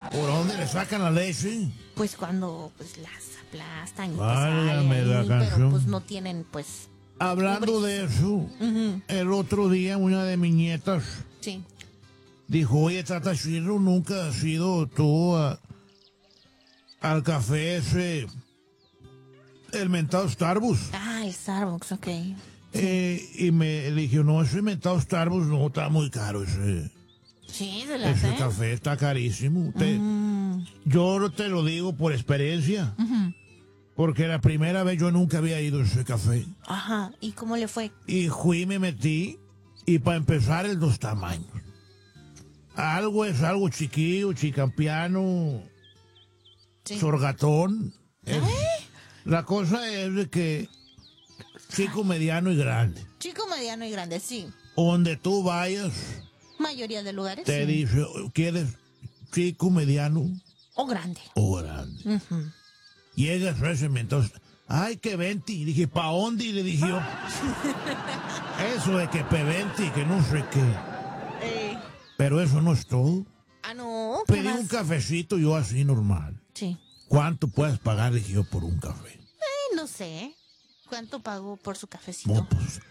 ¿Por dónde le sacan la leche? Pues cuando pues las aplastan y Válgame sale la ahí, canción. pero pues no tienen pues... Hablando de eso, el otro día una de mis nietas Sí. dijo, oye, Tata Chirro, ¿nunca has ido tú al café ese, el mentado Starbucks? Ah, el Starbucks, ok. Y me dije, no, ese mentado Starbucks no, está muy caro ese. Sí, se la Ese sé. café está carísimo. Yo te lo digo por experiencia. Porque la primera vez yo nunca había ido a ese café. Ajá, ¿y cómo le fue? Y fui y me metí. Y para empezar, el dos tamaños. Algo es algo chiquillo, chicampiano, Sí. sorgatón. La cosa es de que chico, mediano y grande. Chico, mediano y grande, sí. Donde tú vayas, Mayoría de lugares, te sí. dice, ¿quieres chico, mediano O grande. o grande? Llegas a ese entonces, ay, que venti. Y dije, ¿pa' dónde? Y le dije yo, eso de que pe venti, que no sé qué. Pero eso no es todo. Ah, no. ¿qué Pedí más? un cafecito yo así normal. Sí. ¿Cuánto puedes pagar? Dije yo, por un café. No sé. ¿Cuánto pagó por su cafecito? No, pues,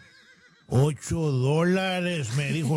$8, me dijo.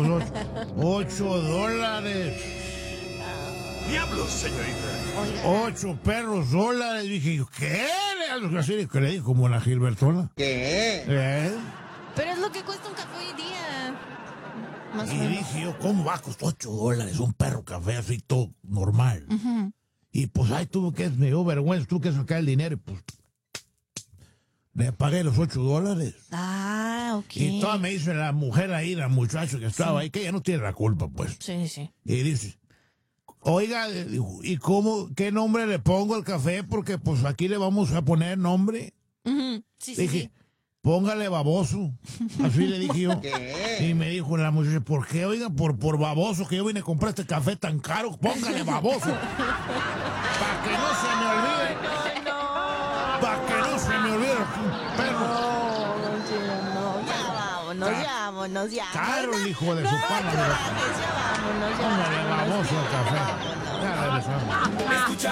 $8. ¡Diablos, señorita! Oiga. 8 perros dólares. Dije yo, ¿qué? Así que le dije como la Gilbertona. ¿Qué? Pero es lo que cuesta un café hoy día. Más o Y menos. dije yo, ¿cómo va a costar $8 un perro café así todo normal? Y pues ahí tuve que, me dio vergüenza, tuve que sacar el dinero y pues le pagué los $8. Ah, ok. Y toda me dice la mujer ahí, la muchacha que estaba ahí, que ella no tiene la culpa, pues. Sí, sí. Y dice, oiga, ¿y qué nombre le pongo al café? Porque pues aquí le vamos a poner nombre. Sí, sí, Dije, sí. póngale baboso. Así le dije yo. ¿Qué? Y me dijo la muchacha, ¿por qué? Oiga, por baboso, que yo vine a comprar este café tan caro, póngale baboso. Para que no se me olvide. Para que no se me olvide, perro. No, don Chino, no. Ya vámonos, ya. Caro el hijo de su pana. Ya vámonos, ya Póngale vámonos. baboso al café. Ya regresamos. Escucha